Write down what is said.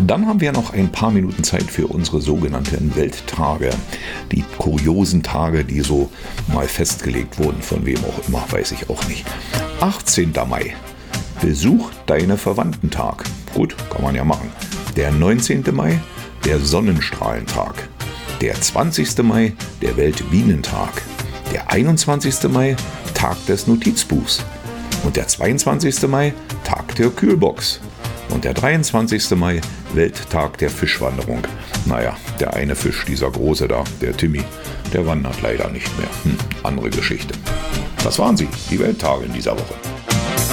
Dann haben wir noch ein paar Minuten Zeit für unsere sogenannten Welttage. Die kuriosen Tage, die so mal festgelegt wurden, von wem auch immer, weiß ich auch nicht. 18. Mai. Besuch deine Verwandtentag. Gut, kann man ja machen. Der 19. Mai, der Sonnenstrahlentag. Der 20. Mai, der Weltbienentag. Der 21. Mai, Tag des Notizbuchs. Und der 22. Mai, Tag der Kühlbox. Und der 23. Mai, Welttag der Fischwanderung. Naja, der eine Fisch, dieser große da, der Timmy, der wandert leider nicht mehr. Andere Geschichte. Das waren sie, die Welttage in dieser Woche.